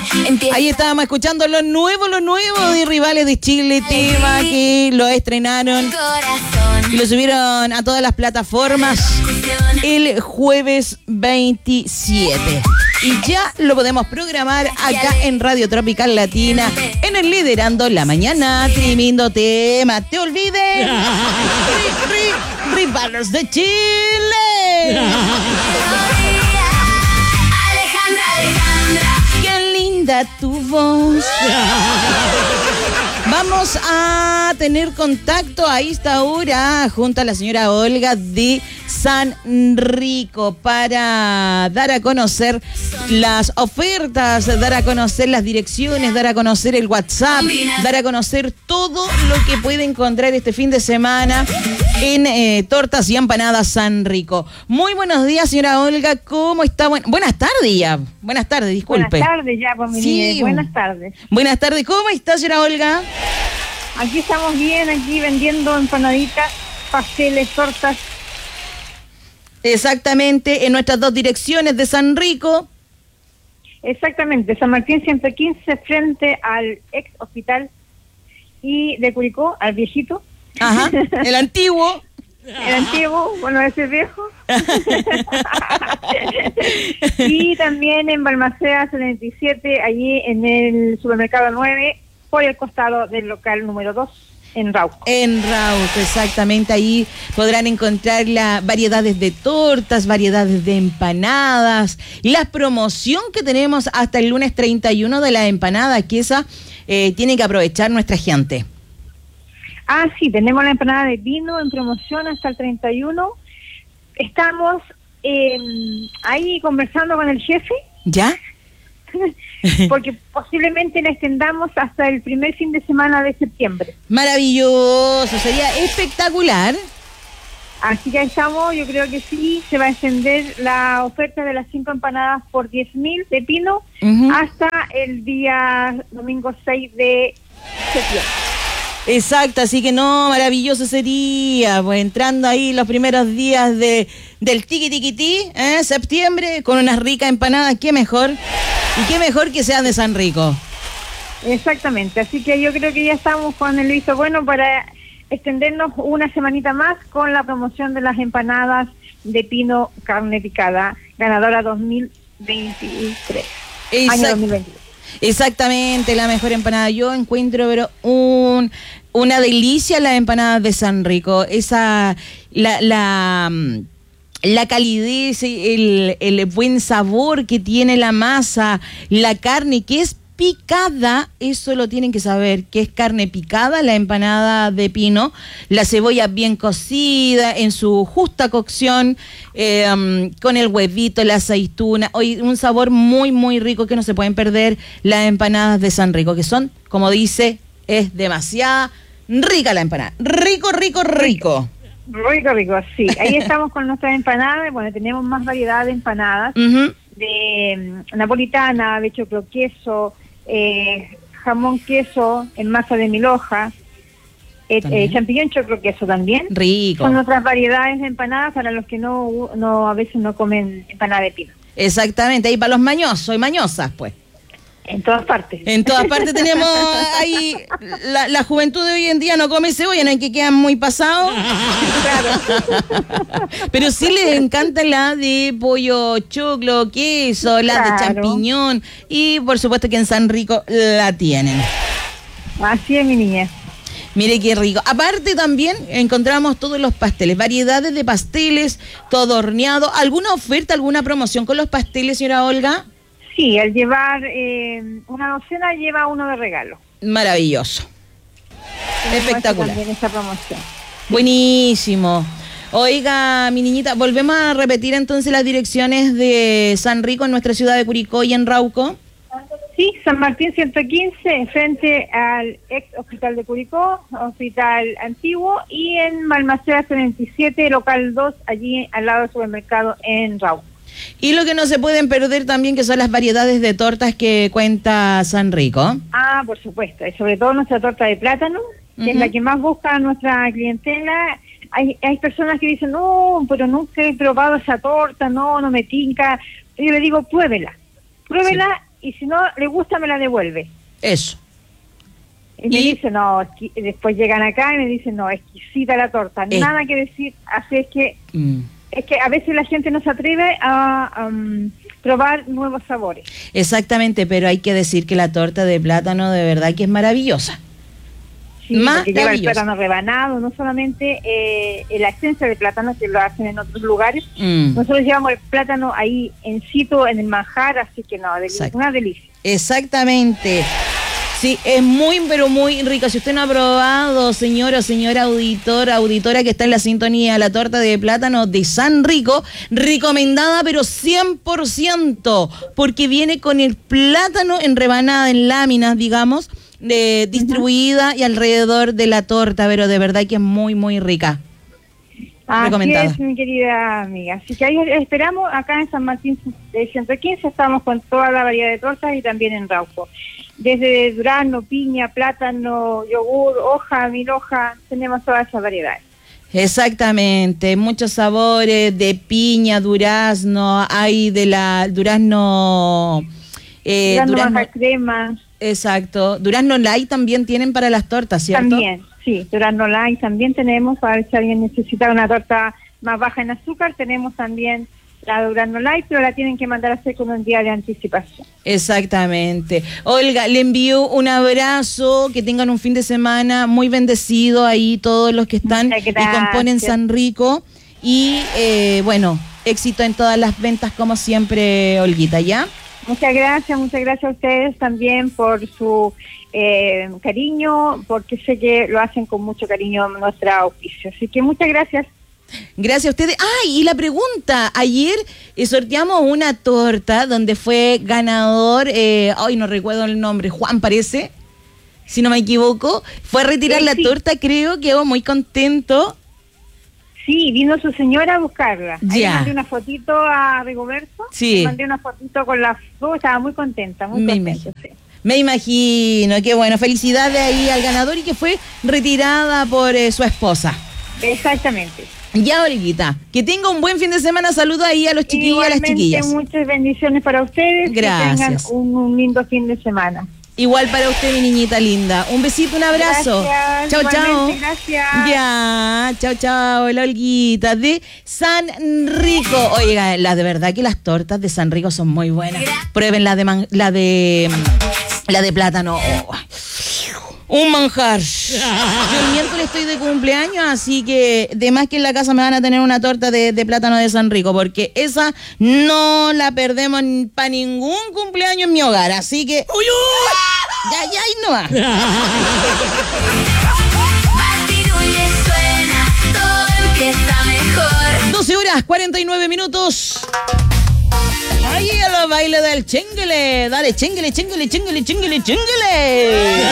Ahí estábamos escuchando lo nuevo de Rivales de Chile, tema que lo estrenaron y lo subieron a todas las plataformas el jueves 27. Y ya lo podemos programar acá en Radio Tropical Latina, en el Liderando la Mañana. Tremendo tema. ¡Te olvides! Rivales de Chile. ¡Qué linda tu voz! Vamos a tener contacto a esta hora junto a la señora Olga de San Rico para dar a conocer las ofertas, dar a conocer las direcciones, dar a conocer el WhatsApp, dar a conocer todo lo que puede encontrar este fin de semana en Tortas y Empanadas San Rico. Muy buenos días, señora Olga, ¿cómo está? Buenas tardes ya. Buenas tardes, disculpe. Buenas tardes ya, pues mi niña. Buenas tardes. Buenas tardes, ¿cómo está, señora Olga? Aquí estamos bien, aquí vendiendo empanaditas, pasteles, tortas. Exactamente, en nuestras dos direcciones de San Rico. Exactamente, San Martín 115 frente al ex hospital y de Curicó, al viejito. Ajá, el antiguo. El antiguo, bueno, ese viejo. Y también en Balmaceda 77, allí en el supermercado 9, por el costado del local número 2. En Rauco. En Rauco, exactamente. Ahí podrán encontrar las variedades de tortas, variedades de empanadas, la promoción que tenemos hasta el lunes 31 de la empanada, que esa tiene que aprovechar nuestra gente. Ah, sí, tenemos la empanada de pino en promoción hasta el 31. Estamos ahí conversando con el jefe. ¿Ya? Porque posiblemente la extendamos hasta el primer fin de semana de septiembre. Maravilloso, sería espectacular. Así que ahí estamos, yo creo que sí, se va a extender la oferta de las 5 empanadas por 10.000 de pino hasta el día domingo 6 de septiembre. Exacto, así que no, maravilloso sería, pues entrando ahí los primeros días del tiqui-tiqui-ti, septiembre, con unas ricas empanadas, qué mejor, y qué mejor que sean de San Rico. Exactamente, así que yo creo que ya estamos con el visto bueno para extendernos una semanita más con la promoción de las empanadas de pino carne picada, ganadora 2023, año 2023. Exactamente, la mejor empanada. Yo encuentro, pero una delicia las empanadas de San Rico. Esa, la calidez, el buen sabor que tiene la masa, la carne que es picada, eso lo tienen que saber, que es carne picada, la empanada de pino, la cebolla bien cocida, en su justa cocción, con el huevito, la aceituna, un sabor muy, muy rico que no se pueden perder las empanadas de San Rico, que son, como dice, es demasiado rica la empanada. Rico, rico, rico. Rico, rico, sí. Ahí estamos con nuestras empanadas. Bueno, tenemos más variedad de empanadas, de napolitana, de choclo queso, jamón queso en masa de mil hojas, champiñón choclo queso también. Rico. Son otras variedades de empanadas para los que no a veces no comen empanada de pino. Exactamente, ahí para los mañosos y mañosas, pues. En todas partes. En todas partes tenemos ahí, la juventud de hoy en día no come cebolla, no hay que quedar muy pasados. Claro. Pero sí les encanta la de pollo choclo, queso, la de champiñón y por supuesto que en San Rico la tienen. Así es, mi niña. Mire qué rico. Aparte también encontramos todos los pasteles, variedades de pasteles, todo horneado. ¿Alguna oferta, alguna promoción con los pasteles, señora Olga? Sí, al llevar una docena lleva uno de regalo. Maravilloso. Espectacular. También esta promoción. Buenísimo. Oiga, mi niñita, volvemos a repetir entonces las direcciones de San Rico en nuestra ciudad de Curicó y en Rauco. Sí, San Martín 115, frente al ex hospital de Curicó, hospital antiguo, y en Balmaceda 77, local 2, allí al lado del supermercado en Rauco. Y lo que no se pueden perder también, que son las variedades de tortas que cuenta San Rico. Ah, por supuesto, y sobre todo nuestra torta de plátano, que es la que más busca nuestra clientela. Hay personas que dicen, no, pero nunca he probado esa torta, no me tinca. Yo le digo, pruébela, sí. y si no le gusta me la devuelve. Eso. Y me dice, no, después llegan acá y me dicen, no, exquisita la torta, nada que decir, así es que a veces la gente no se atreve a probar nuevos sabores. Exactamente, pero hay que decir que la torta de plátano de verdad que es maravillosa. Sí, porque lleva el plátano rebanado, no solamente la esencia de plátano que lo hacen en otros lugares, nosotros llevamos el plátano ahí en situ, en el manjar, así que no, una delicia. Exactamente. Sí, es muy, pero muy rica. Si usted no ha probado, señora auditora que está en la sintonía, la torta de plátano de San Rico, recomendada, pero 100%, porque viene con el plátano en rebanada, en láminas, digamos, distribuida y alrededor de la torta, pero de verdad que es muy, muy rica. Así es, mi querida amiga. Así que ahí esperamos, acá en San Martín de 115, estamos con toda la variedad de tortas y también en Rauco. Desde durazno, piña, plátano, yogur, hoja, mil hoja, tenemos todas esas variedades. Exactamente, muchos sabores de piña, durazno, hay de la durazno... durazno crema. Exacto, durazno light también tienen para las tortas, ¿cierto? También, sí, durazno light también tenemos, para ver si alguien necesita una torta más baja en azúcar, tenemos también la durazno light, pero la tienen que mandar a hacer con un día de anticipación. Exactamente. Olga, le envío un abrazo, que tengan un fin de semana muy bendecido ahí todos los que están y componen San Rico y bueno, éxito en todas las ventas como siempre, Olguita, ¿ya? Muchas gracias a ustedes también por su cariño, porque sé que lo hacen con mucho cariño nuestra auspicio. Así que muchas gracias. Gracias a ustedes. Y la pregunta, ayer sorteamos una torta donde fue ganador, hoy no recuerdo el nombre, Juan parece, si no me equivoco, fue a retirar la torta, creo, quedó muy contento. Sí, vino su señora a buscarla. Ahí le mandé una fotito a Rigoberto, le mandé una fotito con la foto, estaba muy contenta, muy contenta. Sí. Me imagino, qué bueno, felicidades ahí al ganador y que fue retirada por su esposa. Exactamente. Ya, Olguita, que tenga un buen fin de semana. Saludos ahí a los chiquillos y a las chiquillas. Muchas bendiciones para ustedes. Gracias. Que tengan un lindo fin de semana. Igual para usted, mi niñita linda. Un besito, un abrazo. Gracias. Chao, chao. Gracias. Ya, chao, chao. La Olguita de San Rico. Oiga, la de verdad que las tortas de San Rico son muy buenas. Prueben la de plátano. Oh. Un manjar. Yo el miércoles estoy de cumpleaños, así que de más que en la casa me van a tener una torta de plátano de San Rico, porque esa no la perdemos para ningún cumpleaños en mi hogar, así que... ¡Uy, uy! Ya, y no va. Suena, todo empieza mejor. 12 horas, 49 minutos. Ahí a los bailes del chénguele. Dale, chénguele, chénguele, chénguele, chénguele, chénguele.